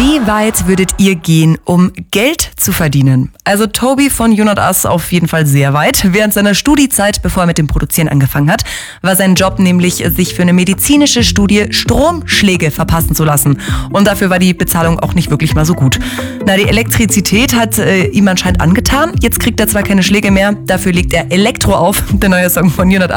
Wie weit würdet ihr gehen, um Geld zu verdienen? Also Toby von You Not Us auf jeden Fall sehr weit. Während seiner Studiezeit, bevor er mit dem Produzieren angefangen hat, war sein Job nämlich, sich für eine medizinische Studie Stromschläge verpassen zu lassen. Und dafür war die Bezahlung auch nicht wirklich mal so gut. Na, die Elektrizität hat ihm anscheinend angetan. Jetzt kriegt er zwar keine Schläge mehr, dafür legt er Elektro auf. Der neue Song von You Not Us.